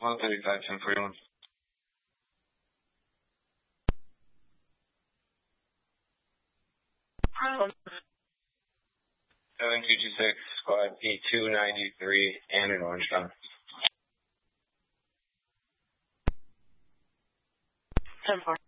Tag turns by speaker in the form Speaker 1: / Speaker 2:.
Speaker 1: 135, 1041. 7226, squad P293, and in Orangetown.
Speaker 2: 10-4.